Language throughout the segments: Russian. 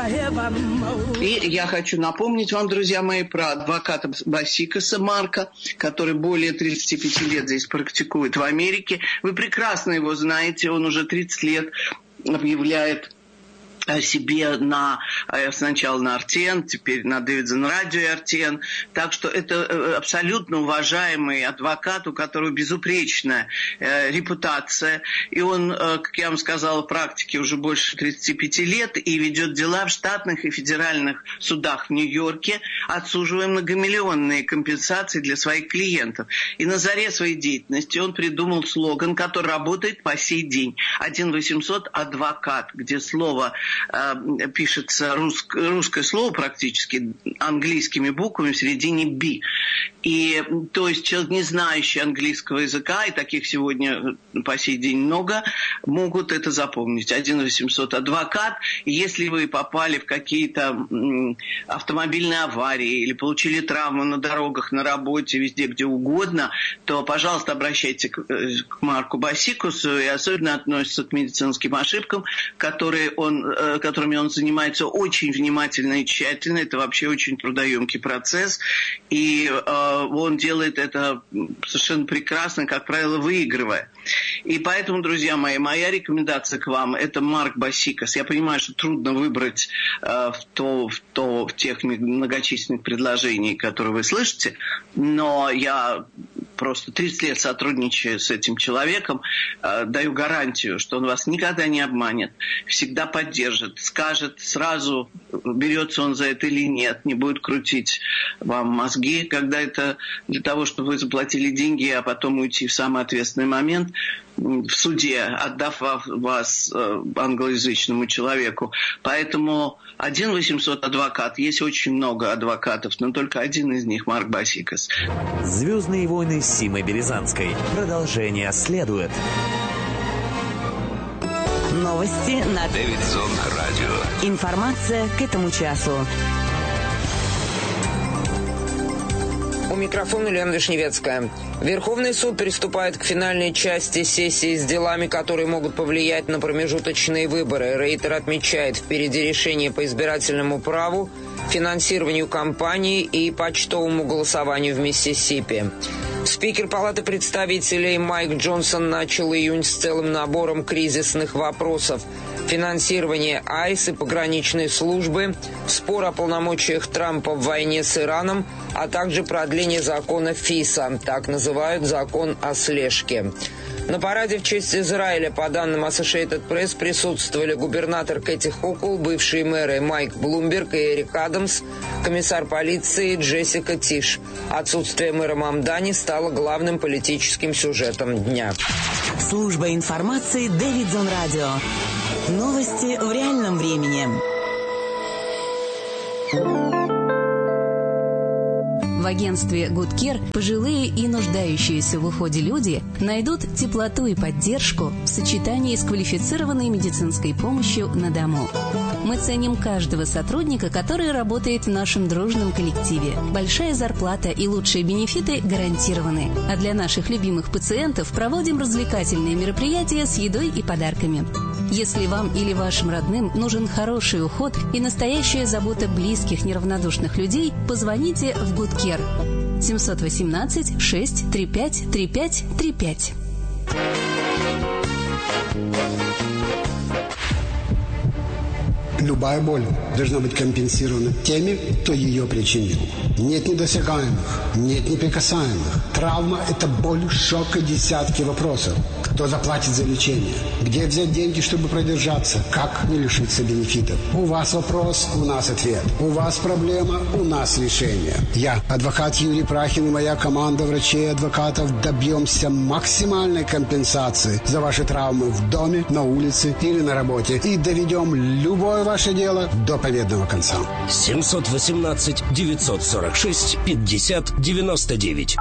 И я хочу напомнить вам, друзья мои, про адвоката Басикаса Марка, который более 35 лет здесь практикует в Америке. Вы прекрасно его знаете, он уже 30 лет объявляет о себе сначала на RTN, теперь на Davidson Radio и RTN. Так что это абсолютно уважаемый адвокат, у которого безупречная репутация. И он, как я вам сказала, в практике уже больше 35 лет и ведет дела в штатных и федеральных судах в Нью-Йорке, отсуживая многомиллионные компенсации для своих клиентов. И на заре своей деятельности он придумал слоган, который работает по сей день. 1-800-адвокат, где слово пишется русское слово практически английскими буквами в середине «би». И то есть человек, не знающий английского языка, и таких сегодня по сей день много, могут это запомнить. 1-800-адвокат. И если вы попали в какие-то автомобильные аварии или получили травму на дорогах, на работе, везде, где угодно, то, пожалуйста, обращайтесь к Марку Басикасу, и особенно относится к медицинским ошибкам, которыми он занимается очень внимательно и тщательно. Это вообще очень трудоемкий процесс. И он делает это совершенно прекрасно, как правило, выигрывая. И поэтому, друзья мои, моя рекомендация к вам – это Марк Басикас. Я понимаю, что трудно выбрать в тех многочисленных предложений, которые вы слышите, но я просто 30 лет сотрудничаю с этим человеком, даю гарантию, что он вас никогда не обманет, всегда поддержит, скажет сразу, берется он за это или нет, не будет крутить вам мозги, когда это для того, чтобы вы заплатили деньги, а потом уйти в самый ответственный момент в суде, отдав вас англоязычному человеку. Поэтому 1-800-адвокат. Есть очень много адвокатов, но только один из них Марк Басикас. «Звездные войны» с Симой Березанской. Продолжение следует. Новости на Davidson Radio. Информация к этому часу. У микрофона Лена Вишневецкая. Верховный суд приступает к финальной части сессии с делами, которые могут повлиять на промежуточные выборы. Рейтер отмечает, впереди решение по избирательному праву, финансированию кампании и почтовому голосованию в Миссисипи. Спикер Палаты представителей Майк Джонсон начал июнь с целым набором кризисных вопросов. Финансирование АИС и пограничной службы, спор о полномочиях Трампа в войне с Ираном, а также продление закона ФИСА, так называют закон о слежке. На параде в честь Израиля, по данным Associated Press, присутствовали губернатор Кэти Хокул, бывшие мэры Майк Блумберг и Эрик Адамс, комиссар полиции Джессика Тиш. Отсутствие мэра Мамдани стало главным политическим сюжетом дня. Служба информации Davidson Radio. Новости в реальном времени. В агентстве Good Care пожилые и нуждающиеся в уходе люди найдут теплоту и поддержку в сочетании с квалифицированной медицинской помощью на дому. Мы ценим каждого сотрудника, который работает в нашем дружном коллективе. Большая зарплата и лучшие бенефиты гарантированы. А для наших любимых пациентов проводим развлекательные мероприятия с едой и подарками. Если вам или вашим родным нужен хороший уход и настоящая забота близких, неравнодушных людей, позвоните в Good Care. 718-635-3535. Любая боль должна быть компенсирована теми, кто ее причинил. Нет недосягаемых, нет неприкасаемых. Травма – это боль, шок и десятки вопросов. Кто заплатит за лечение? Где взять деньги, чтобы продержаться? Как не лишиться бенефитов? У вас вопрос, у нас ответ. У вас проблема, у нас решение. Я, адвокат Юрий Прахин, и моя команда врачей и адвокатов добьемся максимальной компенсации за ваши травмы в доме, на улице или на работе. И доведем любое ваше дело до победного конца. 718-946-50-99.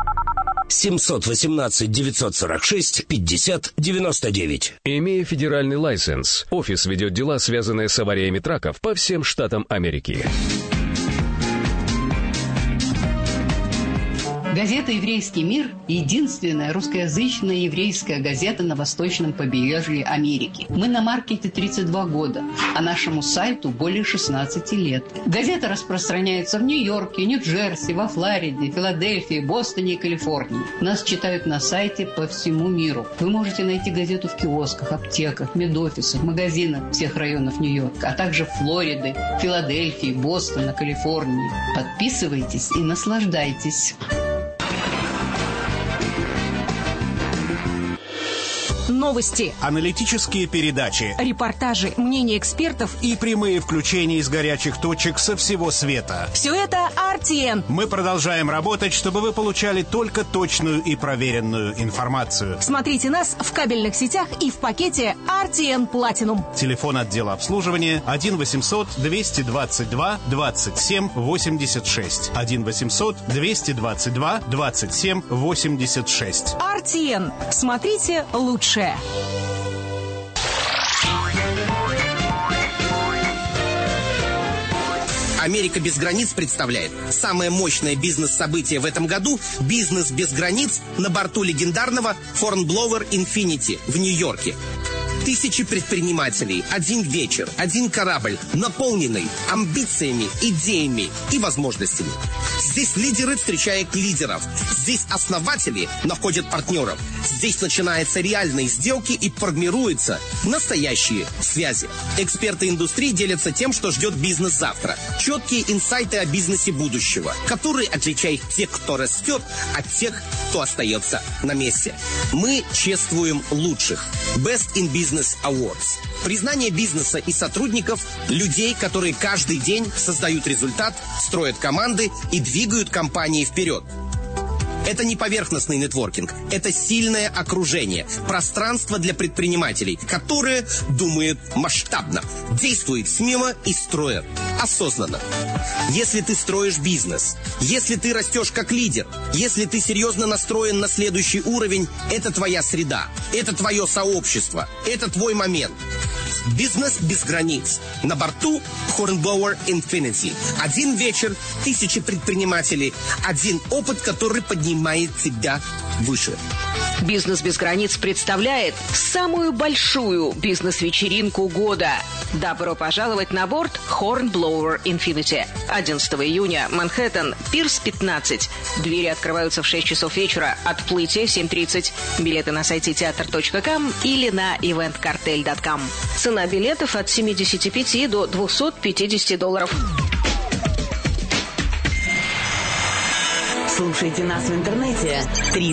718-946-50-99. Имея федеральный лайсенс, офис ведет дела, связанные с авариями траков по всем штатам Америки. Газета «Еврейский мир» – единственная русскоязычная еврейская газета на восточном побережье Америки. Мы на маркете 32 года, а нашему сайту более 16 лет. Газета распространяется в Нью-Йорке, Нью-Джерси, во Флориде, Филадельфии, Бостоне и Калифорнии. Нас читают на сайте по всему миру. Вы можете найти газету в киосках, аптеках, медофисах, магазинах всех районов Нью-Йорка, а также Флориды, Филадельфии, Бостона, Калифорнии. Подписывайтесь и наслаждайтесь. Новости, аналитические передачи, репортажи, мнения экспертов и прямые включения из горячих точек со всего света. Все это RTN. Мы продолжаем работать, чтобы вы получали только точную и проверенную информацию. Смотрите нас в кабельных сетях и в пакете RTN Platinum. Телефон отдела обслуживания 1-800-222-27-86. 1-800-222-27-86. RTN. Смотрите лучше. «Америка без границ» представляет самое мощное бизнес-событие в этом году – «Бизнес без границ» на борту легендарного Hornblower Infinity в Нью-Йорке. Тысячи предпринимателей, один вечер, один корабль, наполненный амбициями, идеями и возможностями. Здесь лидеры встречают лидеров. Здесь основатели находят партнеров. Здесь начинаются реальные сделки и формируются настоящие связи. Эксперты индустрии делятся тем, что ждет бизнес завтра. Четкие инсайты о бизнесе будущего, которые отличают тех, кто растет, от тех, кто остается на месте. Мы чествуем лучших. Best in Business Awards. Признание бизнеса и сотрудников, людей, которые каждый день создают результат, строят команды и двигают компании вперед. Это не поверхностный нетворкинг, это сильное окружение, пространство для предпринимателей, которые думают масштабно, действуют смело и строят осознанно. Если ты строишь бизнес, если ты растешь как лидер, если ты серьезно настроен на следующий уровень, это твоя среда, это твое сообщество, это твой момент. Бизнес без границ. На борту Hornblower Infinity. Один вечер, тысячи предпринимателей, один опыт, который поднимает тебя выше. «Бизнес без границ» представляет самую большую бизнес-вечеринку года. Добро пожаловать на борт Hornblower Infinity. 11 июня, Манхэттен, Пирс 15. Двери открываются в 6 часов вечера, отплытие в 7:30. Билеты на сайте teatr.com или на eventcartel.com. Цена билетов от $75 до $250. Слушайте нас в интернете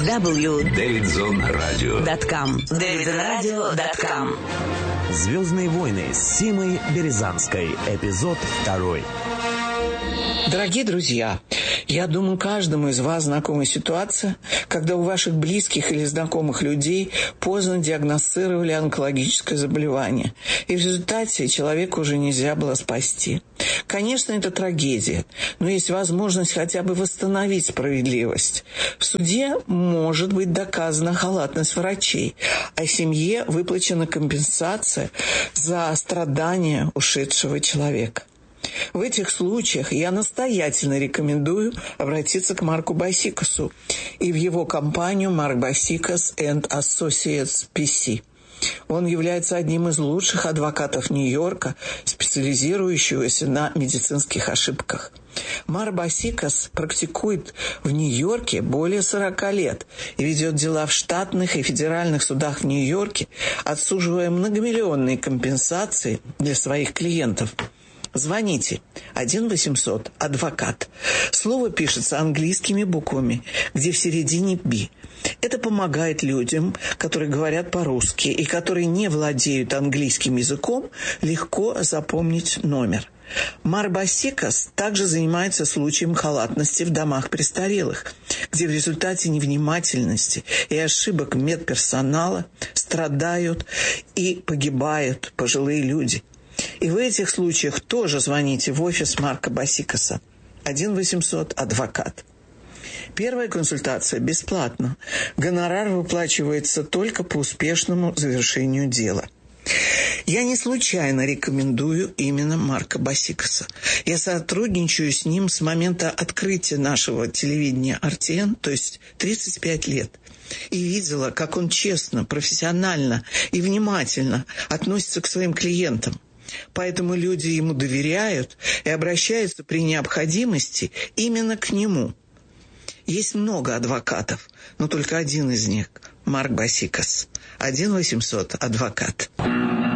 www.davidzonradio.com. davidzonradio.com. «Звездные войны» с Симой Березанской. Эпизод 2. Дорогие друзья, я думаю, каждому из вас знакома ситуация, когда у ваших близких или знакомых людей поздно диагностировали онкологическое заболевание, и в результате человека уже нельзя было спасти. Конечно, это трагедия, но есть возможность хотя бы восстановить справедливость. В суде может быть доказана халатность врачей, а семье выплачена компенсация за страдания ушедшего человека. В этих случаях я настоятельно рекомендую обратиться к Марку Басикасу и в его компанию Mark Basikas and Associates PC. Он является одним из лучших адвокатов Нью-Йорка, специализирующегося на медицинских ошибках. Марк Басикас практикует в Нью-Йорке более 40 лет и ведет дела в штатных и федеральных судах в Нью-Йорке, отсуживая многомиллионные компенсации для своих клиентов. Звоните 1-800-адвокат. Слово пишется английскими буквами, где в середине «би». Это помогает людям, которые говорят по-русски и которые не владеют английским языком, легко запомнить номер. Марк Басикас также занимается случаем халатности в домах престарелых, где в результате невнимательности и ошибок медперсонала страдают и погибают пожилые люди. И в этих случаях тоже звоните в офис Марка Басикаса. 1-800-адвокат. Первая консультация бесплатна. Гонорар выплачивается только по успешному завершению дела. Я не случайно рекомендую именно Марка Басикаса. Я сотрудничаю с ним с момента открытия нашего телевидения RTN, то есть 35 лет. И видела, как он честно, профессионально и внимательно относится к своим клиентам. Поэтому люди ему доверяют и обращаются при необходимости именно к нему. Есть много адвокатов, но только один из них – Марк Басикас. 1-800-адвокат.